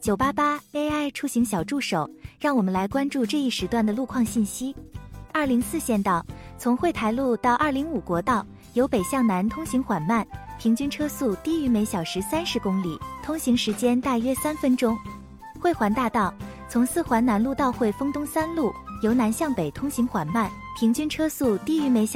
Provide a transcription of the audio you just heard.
988 AI 出行小助手，让我们来关注这一时段的路况信息。204县道，从惠台路到205国道，由北向南通行缓慢，平均车速低于每小时30公里，通行时间大约3分钟。惠环大道，从4环南路到惠丰东3路，由南向北通行缓慢，平均车速低于每小时